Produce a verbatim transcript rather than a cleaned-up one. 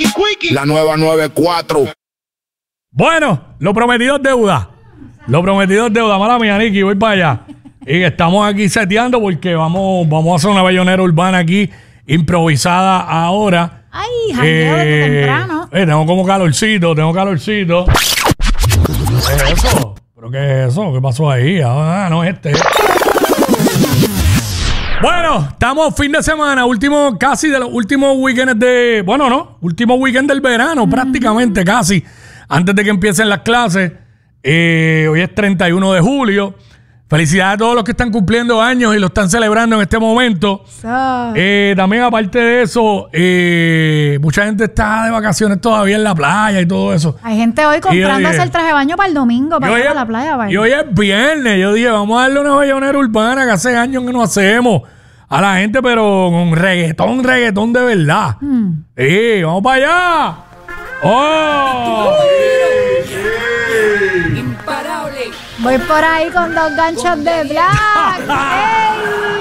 La nueva noventa y cuatro. Bueno, lo prometido es deuda. Lo prometido es deuda. Mala mía, Nicky, voy para allá. Y estamos aquí seteando porque vamos, vamos a hacer una bayonera urbana aquí, improvisada ahora. Ay, jangueo desde temprano. Eh, tengo como calorcito, tengo calorcito. ¿Qué es eso? ¿Pero qué es eso? ¿Qué pasó ahí? Ah, no es este. Bueno, estamos fin de semana, último, casi de los últimos weekends de... Bueno, no, último weekend del verano, mm-hmm. prácticamente casi. Antes de que empiecen las clases. Eh, hoy es treinta y uno de julio. Felicidades a todos los que están cumpliendo años y lo están celebrando en este momento. So. Eh, también, aparte de eso, eh, mucha gente está de vacaciones todavía en la playa y todo eso. Hay gente hoy comprándose dije, el traje de baño para el domingo, para ir a la playa. Y hoy es viernes. Yo dije, vamos a darle una bayonera urbana que hace años que no hacemos a la gente, pero con reggaetón, reggaetón de verdad. Hmm. Sí, vamos para allá. ¡Oh! Imparable. Voy por ahí con dos ganchos de black. ¡Ey!